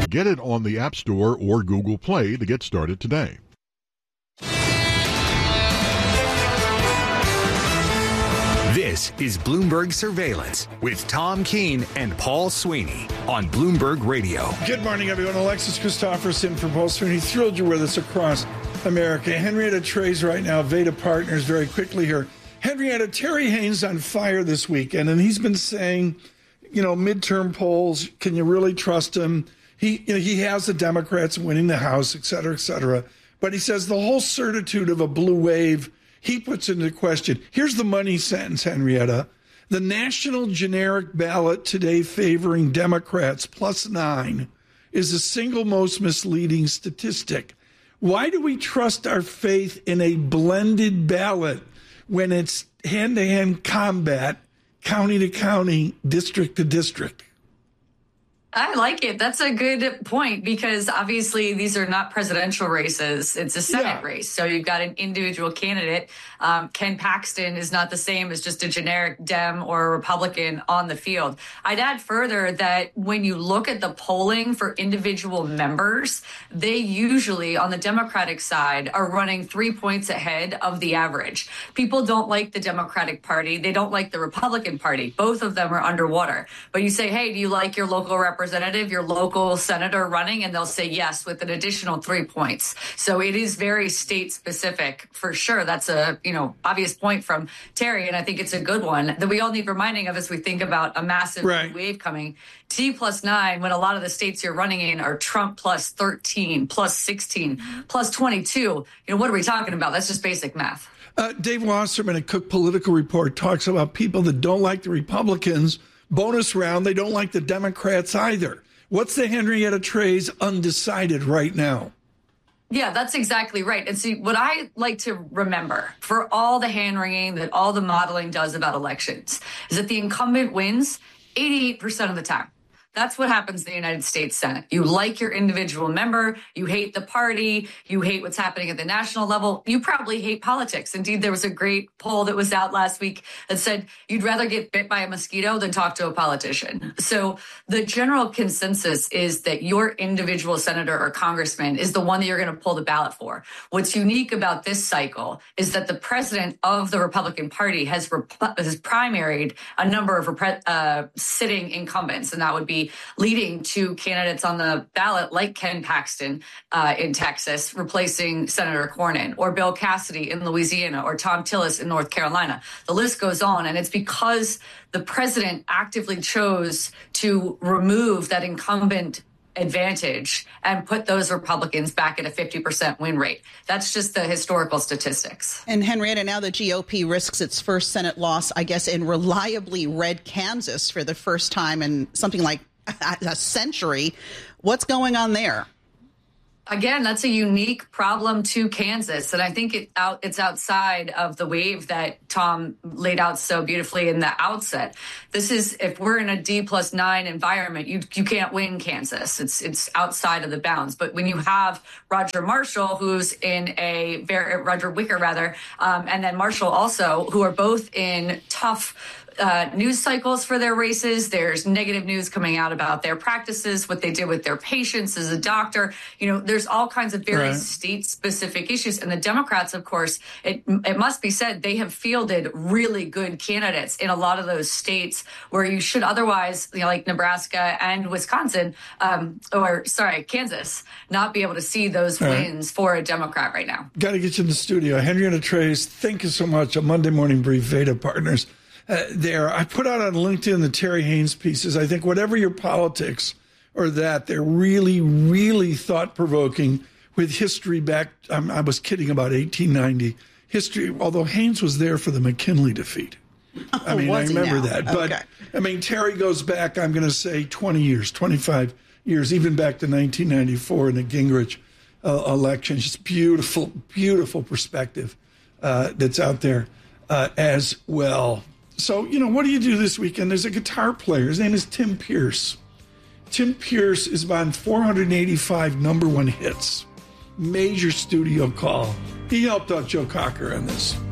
Get it on the App Store or Google Play to get started today. This is Bloomberg Surveillance with Tom Keene and Paul Sweeney on Bloomberg Radio. Good morning, everyone. Alexis Christopherson for Paul Sweeney. Thrilled you're with us across America. Henrietta Trey's right now, Veda Partners, very quickly here. Henrietta, Terry Haynes on fire this weekend, and he's been saying, midterm polls, can you really trust him? He has the Democrats winning the House, et cetera, et cetera. But he says the whole certitude of a blue wave, he puts into question. Here's the money sentence, Henrietta. The national generic ballot today favoring Democrats +9 is the single most misleading statistic. Why do we trust our faith in a blended ballot when it's hand-to-hand combat, county to county, district to district? I like it. That's a good point because obviously these are not presidential races. It's a Senate race. So you've got an individual candidate. Ken Paxton is not the same as just a generic Dem or a Republican on the field. I'd add further that when you look at the polling for individual members, they usually on the Democratic side are running 3 points ahead of the average. People don't like the Democratic Party. They don't like the Republican Party. Both of them are underwater. But you say, hey, do you like your local representative, your local senator running? And they'll say yes with an additional 3 points. So it is very state specific for sure. That's a obvious point from Terry, and I think it's a good one that we all need reminding of as we think about a massive wave coming. T +9 when a lot of the states you're running in are Trump +13, +16, +22. What are we talking about? That's just basic math. Dave Wasserman at Cook Political Report talks about people that don't like the Republicans. Bonus round, they don't like the Democrats either. What's the Henrietta Trey's undecided right now? Yeah, that's exactly right. And see, what I like to remember for all the hand-wringing that all the modeling does about elections is that the incumbent wins 88% of the time. That's what happens in the United States Senate. You like your individual member. You hate the party. You hate what's happening at the national level. You probably hate politics. Indeed, there was a great poll that was out last week that said you'd rather get bit by a mosquito than talk to a politician. So the general consensus is that your individual senator or congressman is the one that you're going to pull the ballot for. What's unique about this cycle is that the president of the Republican Party has primaried a number of sitting incumbents, and that would be leading to candidates on the ballot like Ken Paxton in Texas, replacing Senator Cornyn, or Bill Cassidy in Louisiana, or Tom Tillis in North Carolina. The list goes on, and it's because the president actively chose to remove that incumbent advantage and put those Republicans back at a 50% win rate. That's just the historical statistics. And Henrietta, now the GOP risks its first Senate loss, I guess, in reliably red Kansas for the first time in something like a century. What's going on there? Again, that's a unique problem to Kansas. And I think it's outside of the wave that Tom laid out so beautifully in the outset. This is, if we're in a D+9 environment, you can't win Kansas. It's outside of the bounds. But when you have Roger Marshall, who's in Roger Wicker rather, and then Marshall also, who are both in tough news cycles for their races. There's negative news coming out about their practices, what they did with their patients as a doctor. There's all kinds of very state-specific issues. And the Democrats, of course, it must be said, they have fielded really good candidates in a lot of those states where you should otherwise, like Nebraska and Wisconsin, Kansas, not be able to see those wins for a Democrat right now. Got to get you in the studio. Henrietta Trey's, thank you so much. A Monday Morning Brief, Veda Partners. There, I put out on LinkedIn the Terry Haynes pieces. I think whatever your politics or that, they're really, really thought-provoking with history back. I was kidding about 1890 history, although Haynes was there for the McKinley defeat. I remember that. Okay. But, Terry goes back, I'm going to say 20 years, 25 years, even back to 1994 in the Gingrich election. Just beautiful, beautiful perspective that's out there as well. So, what do you do this weekend? There's a guitar player. His name is Tim Pierce. Tim Pierce is on 485 number one hits. Major studio call. He helped out Joe Cocker on this.